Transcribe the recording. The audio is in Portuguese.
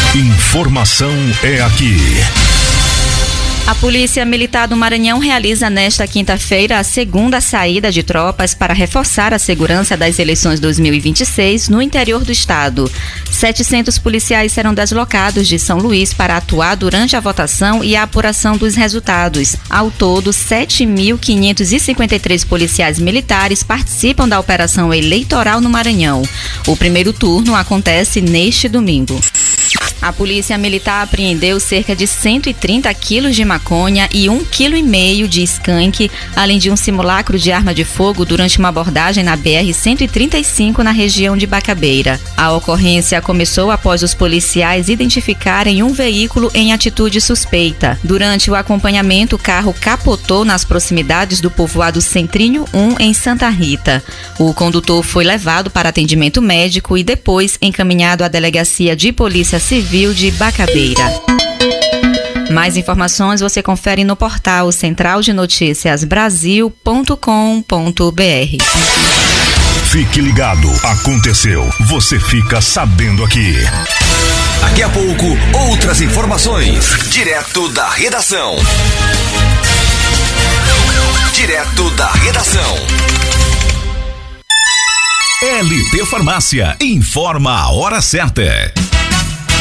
Informação é aqui. A Polícia Militar do Maranhão realiza nesta quinta-feira a segunda saída de tropas para reforçar a segurança das eleições 2026 no interior do estado. 700 policiais serão deslocados de São Luís para atuar durante a votação e a apuração dos resultados. Ao todo, 7.553 policiais militares participam da operação eleitoral no Maranhão. O primeiro turno acontece neste domingo. A Polícia Militar apreendeu cerca de 130 quilos de maconha e 1,5 kg de skunk, além de um simulacro de arma de fogo durante uma abordagem na BR-135 na região de Bacabeira. A ocorrência começou após os policiais identificarem um veículo em atitude suspeita. Durante o acompanhamento, o carro capotou nas proximidades do povoado Centrinho 1, em Santa Rita. O condutor foi levado para atendimento médico e depois encaminhado à Delegacia de Polícia Civil de Bacabeira. Mais informações você confere no portal centraldenoticiasbrasil.com.br. Fique ligado, aconteceu, você fica sabendo aqui. Daqui a pouco, outras informações, direto da redação. Direto da redação. LT Farmácia, informa a hora certa.